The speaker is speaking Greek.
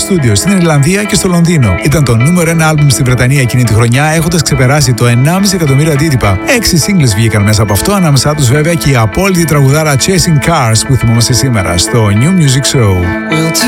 στούντιο στην Ιρλανδία και στο Λονδίνο. Ήταν το νούμερο 1 άλμπουμ στη Βρετανία εκείνη τη χρονιά, έχοντας ξεπεράσει το 1,5 εκατομμύριο αντίτυπα. 6 singles βγήκαν μέσα από αυτό, ανάμεσά τους βέβαια και η απόλυτη τραγουδάρα Chasing Cars που θυμόμαστε σήμερα στο New Music Show.